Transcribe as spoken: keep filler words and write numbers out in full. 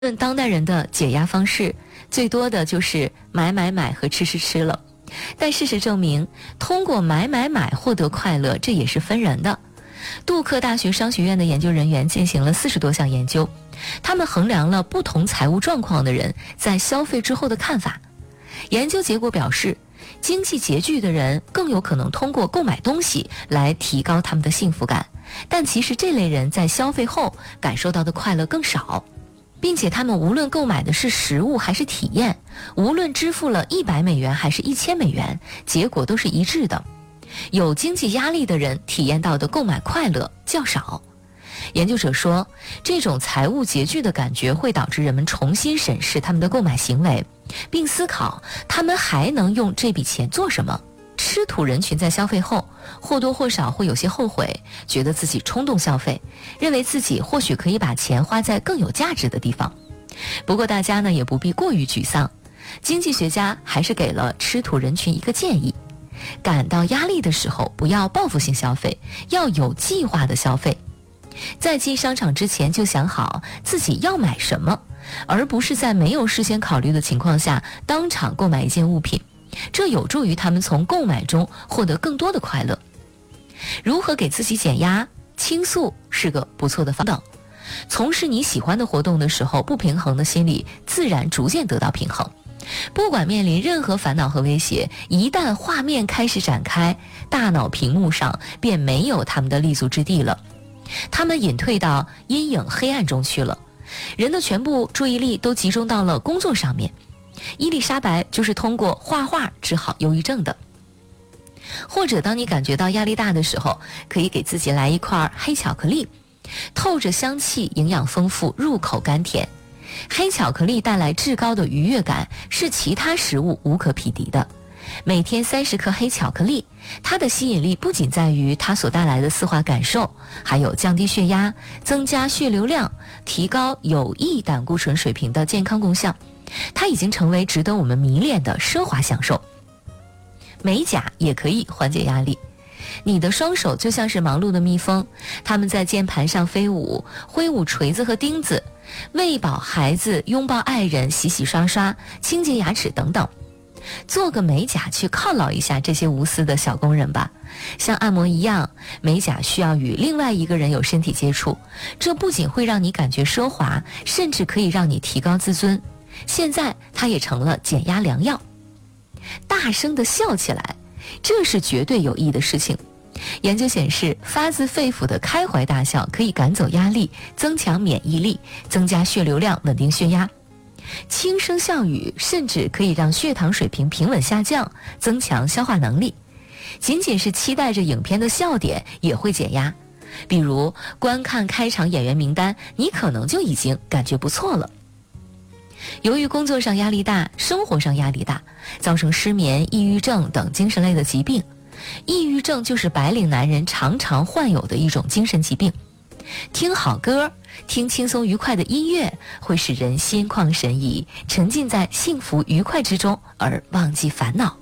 论当代人的解压方式，最多的就是买买买和吃吃吃了。但事实证明，通过买买买获得快乐，这也是分人的。杜克大学商学院的研究人员进行了四十多项研究，他们衡量了不同财务状况的人在消费之后的看法。研究结果表示，经济拮据的人更有可能通过购买东西来提高他们的幸福感，但其实这类人在消费后感受到的快乐更少，并且他们无论购买的是实物还是体验，无论支付了一百美元还是一千美元，结果都是一致的。有经济压力的人体验到的购买快乐较少。研究者说，这种财务拮据的感觉会导致人们重新审视他们的购买行为，并思考他们还能用这笔钱做什么。吃土人群在消费后或多或少会有些后悔，觉得自己冲动消费，认为自己或许可以把钱花在更有价值的地方。不过大家呢也不必过于沮丧，经济学家还是给了吃土人群一个建议：感到压力的时候不要报复性消费，要有计划的消费。在进商场之前就想好自己要买什么，而不是在没有事先考虑的情况下当场购买一件物品，这有助于他们从购买中获得更多的快乐。如何给自己减压？倾诉是个不错的方法。从事你喜欢的活动的时候，不平衡的心理自然逐渐得到平衡。不管面临任何烦恼和威胁，一旦画面开始展开，大脑屏幕上便没有他们的立足之地了，他们隐退到阴影黑暗中去了，人的全部注意力都集中到了工作上面。伊丽莎白就是通过画画治好忧郁症的。或者当你感觉到压力大的时候，可以给自己来一块黑巧克力，透着香气，营养丰富，入口甘甜。黑巧克力带来至高的愉悦感，是其他食物无可匹敌的。每天三十克黑巧克力，它的吸引力不仅在于它所带来的丝滑感受，还有降低血压、增加血流量、提高有益胆固醇水平的健康功效。它已经成为值得我们迷恋的奢华享受。美甲也可以缓解压力。你的双手就像是忙碌的蜜蜂，它们在键盘上飞舞，挥舞锤子和钉子，喂饱孩子，拥抱爱人，洗洗刷刷，清洁牙齿等等。做个美甲去犒劳一下这些无私的小工人吧。像按摩一样，美甲需要与另外一个人有身体接触，这不仅会让你感觉奢华，甚至可以让你提高自尊。现在它也成了减压良药。大声地笑起来，这是绝对有益的事情。研究显示，发自肺腑的开怀大笑可以赶走压力，增强免疫力，增加血流量，稳定血压。轻声笑语甚至可以让血糖水平平稳下降，增强消化能力。仅仅是期待着影片的笑点也会减压，比如观看开场演员名单，你可能就已经感觉不错了。由于工作上压力大，生活上压力大，造成失眠、抑郁症等精神类的疾病。抑郁症就是白领男人常常患有的一种精神疾病。听好歌，听轻松愉快的音乐，会使人心旷神怡，沉浸在幸福愉快之中而忘记烦恼。